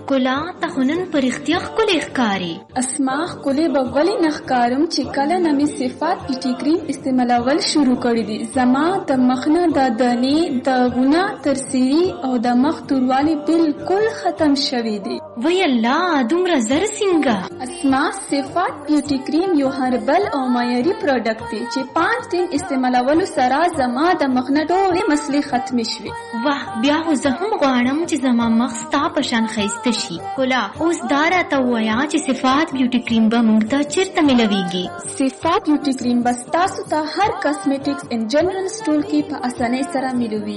ښکلا ته خو نن په رښتیا ښکلې ښکاري. اسما ښکلې به ولې نه ښکارم چې کله نه مې صفات بیوټي کریم استعمالول شروع کړي دي. زما د مخ نه د دانې داغونه ترسیري او د مخ توروالی بالکل ختم شوي دي. وی الله دومره زر څنګه؟ اسما صفات بیوټي کریم یو هربل او معیاري پروډکټ دی چې 5 دن استعمالولو سره زما د مخ نه ټولې مسلې ختمې شوې. واه بیا خو زه هم غواړم چې زما مخ ستا په شان ښایسته شي. ښکلا اوس دا راته ووایه چې صفات بیوټي کریم به موږ ته چېرته میلویږي؟ صفات بیوټي کریم به ستاسو ته هر کاسمیټکس ان جنرال سټور کې په اسانۍ سره میلوي.